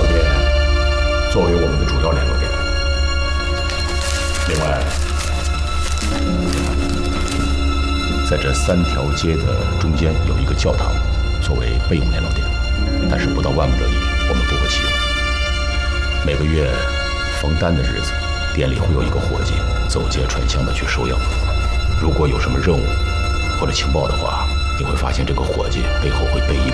店作为我们的主要联络点。另外，在这3条街的中间有一个教堂，作为备用联络点，但是不到万不得已，我们不会启用。每个月逢单的日子，店里会有一个伙计走街串巷的去收药。如果有什么任务或者情报的话，你会发现这个伙计背后会背一